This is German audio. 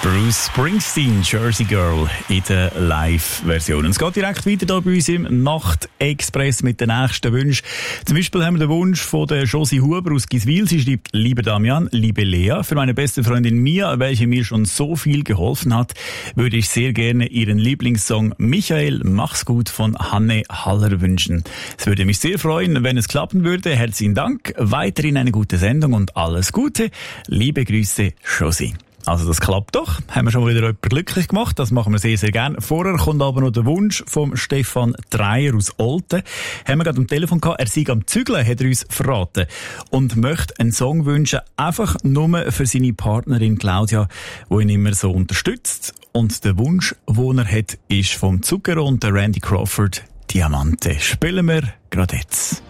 Bruce Springsteen, Jersey Girl in der Live-Version. Es geht direkt weiter hier bei uns im Nacht-Express mit den nächsten Wünschen. Zum Beispiel haben wir den Wunsch von der Josie Huber aus Giswil. Sie schreibt: Lieber Damian, liebe Lea, für meine beste Freundin Mia, welche mir schon so viel geholfen hat, würde ich sehr gerne ihren Lieblingssong Michael, mach's gut von Hanne Haller wünschen. Es würde mich sehr freuen, wenn es klappen würde. Herzlichen Dank, weiterhin eine gute Sendung und alles Gute. Liebe Grüße, Josie. Also das klappt doch. Haben wir schon wieder jemanden glücklich gemacht. Das machen wir sehr, sehr gerne. Vorher kommt aber noch der Wunsch vom Stefan Dreier aus Olten. Haben wir gerade am Telefon gehabt. Er sei am Zügeln, hat er uns verraten. Und möchte einen Song wünschen, einfach nur für seine Partnerin Claudia, die ihn immer so unterstützt. Und der Wunsch, den er hat, ist vom Zucchero und der Randy Crawford, Diamante. Spielen wir gerade jetzt.